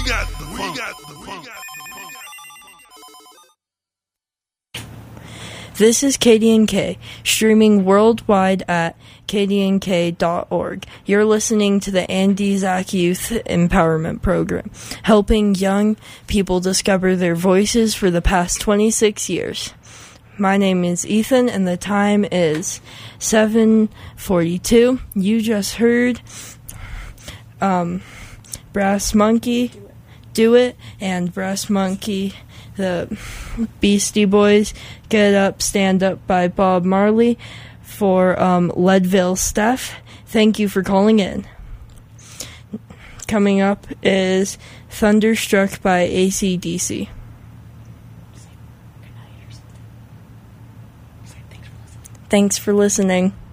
got the funk. This is KDNK, streaming worldwide at kdnk.org. You're listening to the Andy Zach Youth Empowerment Program, helping young people discover their voices for the past 26 years. My name is Ethan, and the time is 7:42. You just heard Brass Monkey, Do It, and Brass Monkey, the Beastie Boys, Get Up, Stand Up by Bob Marley for Leadville Steph. Thank you for calling in. Coming up is Thunderstruck by AC/DC. Thanks for listening.